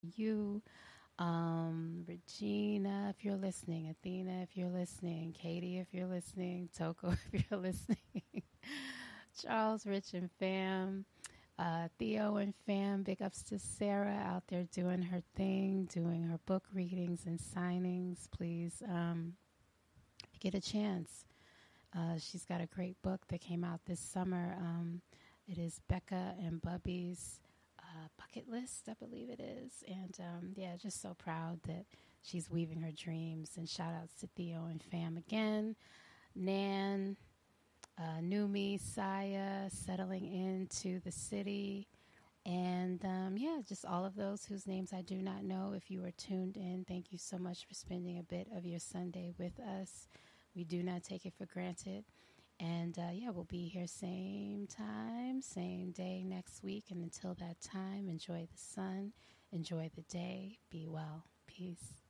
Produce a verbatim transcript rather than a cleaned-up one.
you. Um, Regina, if you're listening, Athena, if you're listening, Katie, if you're listening, Toko, if you're listening, Charles, Rich, and Fam, uh, Theo and Fam, big ups to Sarah out there doing her thing, doing her book readings and signings. Please, um, if you get a chance, uh, she's got a great book that came out this summer. Um, it is Becca and Bubby's uh, Bucket List, I believe it is. And um, yeah, just so proud that she's weaving her dreams. And shout outs to Theo and Fam again. Nan, uh, Numi, Saya, settling into the city. And um, yeah, just all of those whose names I do not know. If you are tuned in, thank you so much for spending a bit of your Sunday with us. We do not take it for granted. And uh, yeah, we'll be here same time, same day next week. And until that time, enjoy the sun, enjoy the day, be well. Peace.